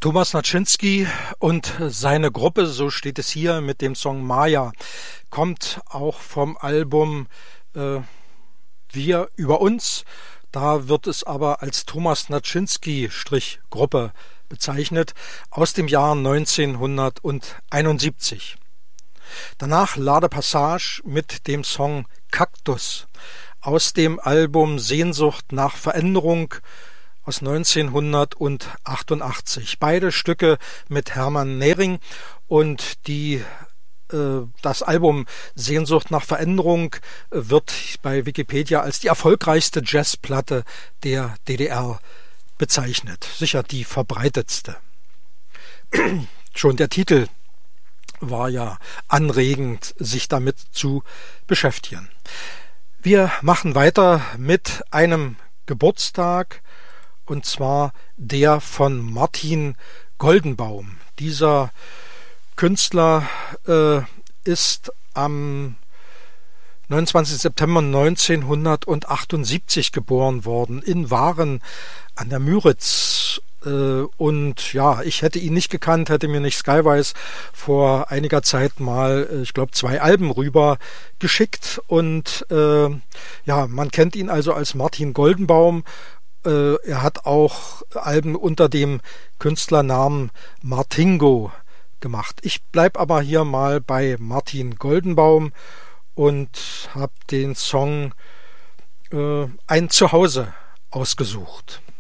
Thomas Naczynski und seine Gruppe, so steht es hier mit dem Song Maya, kommt auch vom Album Wir über uns. Da wird es aber als Thomas Naczynski-Gruppe bezeichnet, aus dem Jahr 1971. Danach La de Passage mit dem Song Kaktus aus dem Album Sehnsucht nach Veränderung aus 1988. Beide Stücke mit Hermann Nehring und das Album Sehnsucht nach Veränderung wird bei Wikipedia als die erfolgreichste Jazzplatte der DDR bezeichnet. Sicher die verbreitetste. Schon der Titel war ja anregend, sich damit zu beschäftigen. Wir machen weiter mit einem Geburtstag, und zwar der von Martin Goldenbaum. Dieser Künstler ist am 29. September 1978 geboren worden in Waren an der Müritz. Und ja, ich hätte ihn nicht gekannt, hätte mir nicht Skywise vor einiger Zeit mal, ich glaube, 2 Alben rüber geschickt. Und ja, man kennt ihn also als Martin Goldenbaum. Er hat auch Alben unter dem Künstlernamen Martingo gemacht. Ich bleibe aber hier mal bei Martin Goldenbaum und habe den Song Ein Zuhause ausgesucht.